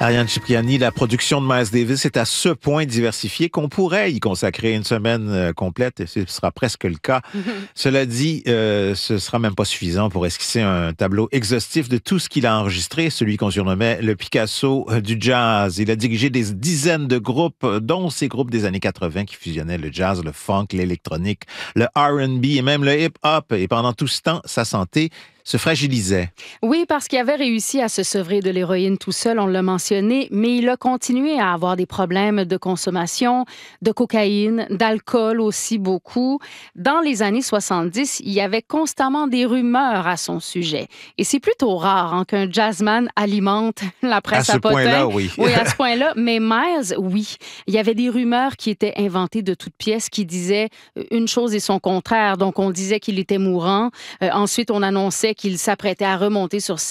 Ariane Cipriani, la production de Miles Davis est à ce point diversifiée qu'on pourrait y consacrer une semaine complète, et ce sera presque le cas. Cela dit, ce sera même pas suffisant pour esquisser un tableau exhaustif de tout ce qu'il a enregistré, celui qu'on surnommait le Picasso du jazz. Il a dirigé des dizaines de groupes, dont ces groupes des années 80 qui fusionnaient le jazz, le funk, l'électronique, le R&B et même le hip-hop. Et pendant tout ce temps, sa santé se fragilisait. Oui, parce qu'il avait réussi à se sevrer de l'héroïne tout seul, on l'a mentionné, mais il a continué à avoir des problèmes de consommation, de cocaïne, d'alcool aussi beaucoup. Dans les années 70, il y avait constamment des rumeurs à son sujet. Et c'est plutôt rare qu'un jazzman alimente la presse à potin. À ce point-là, oui. Oui, à ce point-là. Mais Miles, oui. Il y avait des rumeurs qui étaient inventées de toutes pièces qui disaient une chose et son contraire. Donc, on disait qu'il était mourant. Ensuite, on annonçait qu'il s'apprêtait à remonter sur scène